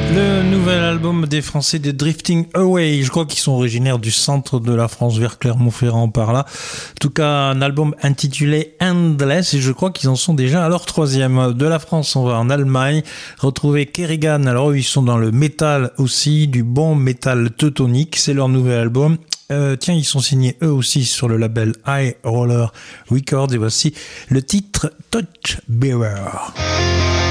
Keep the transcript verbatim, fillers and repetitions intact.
Le nouvel album des Français de Drifting Away, je crois qu'ils sont originaires du centre de la France, vers Clermont-Ferrand par là. En tout cas, un album intitulé Endless, et je crois qu'ils en sont déjà à leur troisième. De la France, on va en Allemagne retrouver Kerrigan. Alors eux, ils sont dans le métal aussi, du bon métal teutonique, c'est leur nouvel album. Euh, tiens, ils sont signés eux aussi sur le label High Roller Records, et voici le titre Touch Bearer.